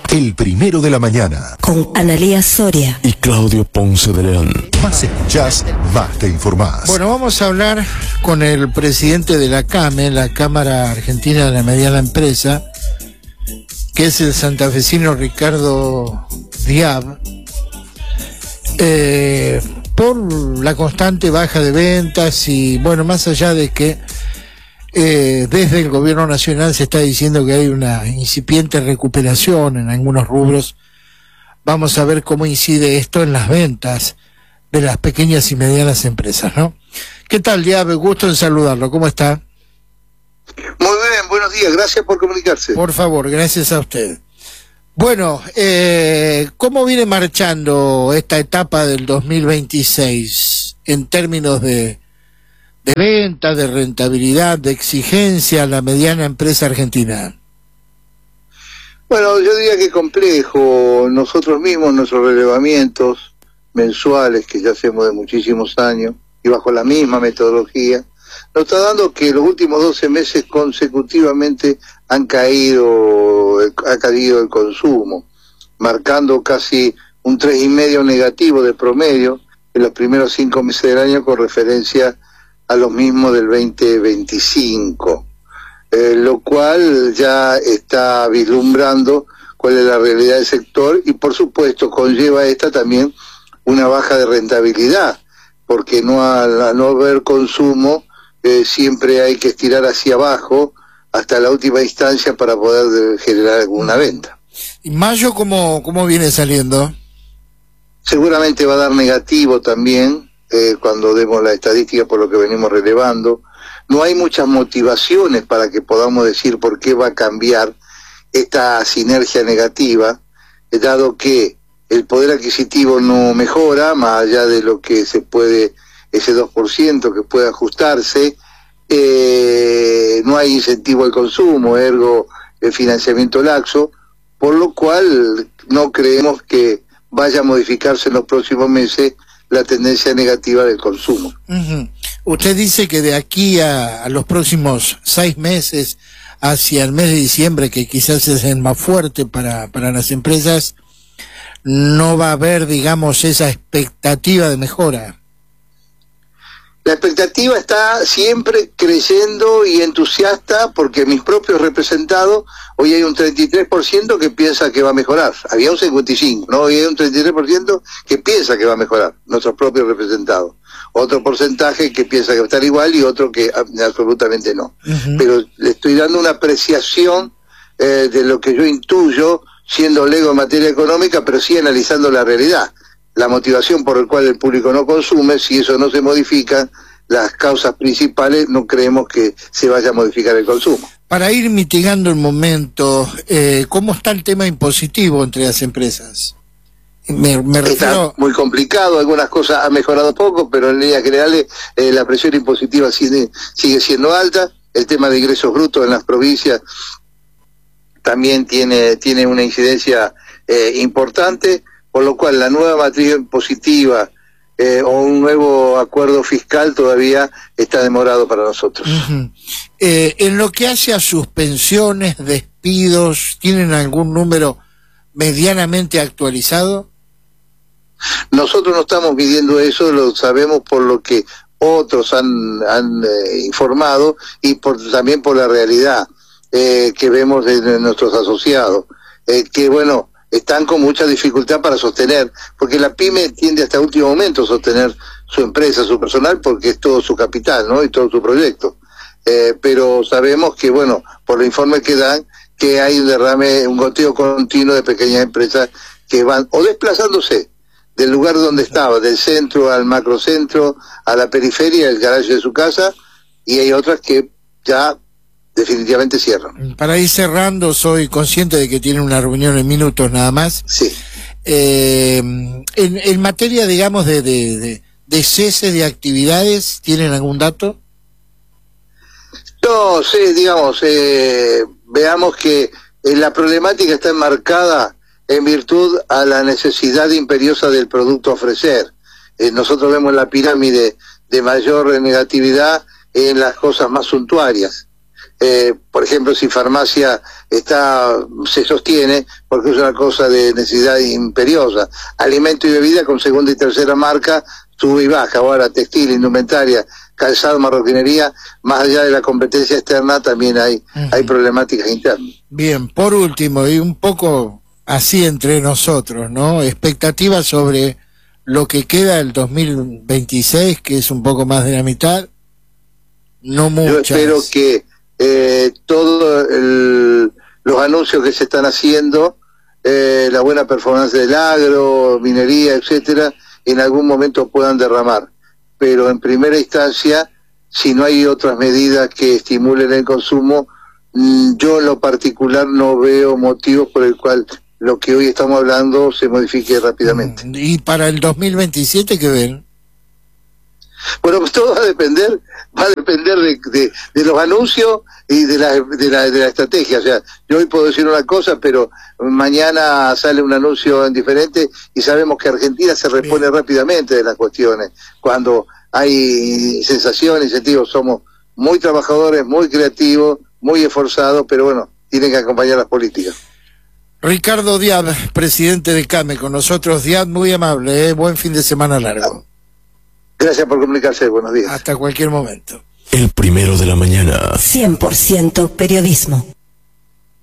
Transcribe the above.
El primero de la mañana. Con Analía Soria y Claudio Ponce de León. Más escuchás, más te informás. Bueno, vamos a hablar con el presidente de la CAME, la Cámara Argentina de la Mediana Empresa, que es el santafesino Ricardo Diab, por la constante baja de ventas y, bueno, más allá de que desde el gobierno nacional se está diciendo que hay una incipiente recuperación en algunos rubros. Vamos a ver cómo incide esto en las ventas de las pequeñas y medianas empresas, ¿no? ¿Qué tal, Diab? Gusto en saludarlo. ¿Cómo está? Muy bien, buenos días. Gracias por comunicarse. Por favor, gracias a usted. Bueno, ¿cómo viene marchando esta etapa del 2026 en términos de venta, de rentabilidad, de exigencia a la mediana empresa argentina? Bueno, yo diría que complejo. Nosotros mismos, nuestros relevamientos mensuales que ya hacemos de muchísimos años y bajo la misma metodología, nos está dando que los últimos 12 meses consecutivamente ha caído el consumo, marcando casi un 3,5 negativo de promedio en los primeros 5 meses del año con referencia a los mismos del 2025, lo cual ya está vislumbrando cuál es la realidad del sector y por supuesto conlleva esta también una baja de rentabilidad, porque al no haber consumo siempre hay que estirar hacia abajo hasta la última instancia para poder generar alguna venta. ¿Y mayo cómo viene saliendo? Seguramente va a dar negativo también. Cuando demos la estadística por lo que venimos relevando, no hay muchas motivaciones para que podamos decir por qué va a cambiar esta sinergia negativa, dado que el poder adquisitivo no mejora, más allá de lo que se puede, ese 2% que puede ajustarse, no hay incentivo al consumo, ergo el financiamiento laxo, por lo cual no creemos que vaya a modificarse en los próximos meses la tendencia negativa del consumo. Usted dice que de aquí a los próximos 6 meses, hacia el mes de diciembre, que quizás es el más fuerte para las empresas, no va a haber, digamos, esa expectativa de mejora. La expectativa está siempre creyendo y entusiasta, porque mis propios representados, hoy hay un 33% que piensa que va a mejorar. Había un 55%, ¿no? Hoy hay un 33% que piensa que va a mejorar, nuestros propios representados. Otro porcentaje que piensa que va a estar igual y otro que absolutamente no. Pero le estoy dando una apreciación de lo que yo intuyo, siendo lego en materia económica, pero sí analizando la realidad. La motivación por la cual el público no consume, si eso no se modifica, las causas principales, no creemos que se vaya a modificar el consumo. Para ir mitigando el momento, ¿cómo está el tema impositivo entre las empresas? Me refiero... Está muy complicado, algunas cosas han mejorado poco, pero en líneas generales la presión impositiva sigue siendo alta. El tema de ingresos brutos en las provincias también tiene una incidencia importante, por lo cual la nueva matriz impositiva o un nuevo acuerdo fiscal todavía está demorado para nosotros. En lo que hace a suspensiones, despidos, ¿tienen algún número medianamente actualizado? Nosotros no estamos midiendo eso, lo sabemos por lo que otros han informado y también por la realidad que vemos de nuestros asociados, que bueno, están con mucha dificultad para sostener, porque la pyme tiende hasta último momento a sostener su empresa, su personal, porque es todo su capital, ¿no? Y todo su proyecto. Pero sabemos que, bueno, por los informes que dan, que hay un derrame, un goteo continuo de pequeñas empresas que van o desplazándose del lugar donde estaba, del centro al macrocentro, a la periferia, el garaje de su casa, y hay otras que ya definitivamente cierran. Para ir cerrando, soy consciente de que tienen una reunión en minutos nada más. Sí. En materia, digamos, de cese de actividades, ¿tienen algún dato? No, sí, digamos, veamos que la problemática está enmarcada en virtud a la necesidad imperiosa del producto a ofrecer. Nosotros vemos la pirámide de mayor negatividad en las cosas más suntuarias. por ejemplo, si farmacia se sostiene, porque es una cosa de necesidad imperiosa. Alimento y bebida con segunda y tercera marca sube y baja. Ahora textil, indumentaria, calzado, marroquinería, más allá de la competencia externa, también hay problemáticas internas. Bien, por último, y un poco así entre nosotros, ¿no? Expectativas sobre lo que queda del 2026, que es un poco más de la mitad. No muchas. Yo espero que todos los anuncios que se están haciendo, la buena performance del agro, minería, etcétera, en algún momento puedan derramar. Pero en primera instancia, si no hay otras medidas que estimulen el consumo, yo en lo particular no veo motivos por el cual lo que hoy estamos hablando se modifique rápidamente. ¿Y para el 2027 qué ven? Bueno, pues todo va a depender de los anuncios y de la estrategia. O sea, yo hoy puedo decir una cosa, pero mañana sale un anuncio diferente y sabemos que Argentina se repone rápidamente de las cuestiones. Cuando hay sensación, incentivos, somos muy trabajadores, muy creativos, muy esforzados, pero bueno, tienen que acompañar las políticas. Ricardo Diab, presidente de CAME, con nosotros. Diab, muy amable, buen fin de semana largo. Gracias por comunicarse, buenos días. Hasta cualquier momento. El primero de la mañana. 100% periodismo.